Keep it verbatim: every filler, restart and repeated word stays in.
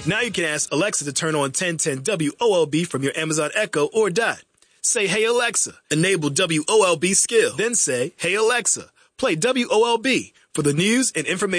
Now you can ask Alexa to turn on ten ten W O L B from your Amazon Echo or Dot. Say, hey Alexa, enable W O L B skill. Then say, hey Alexa, play W O L B for the news and information.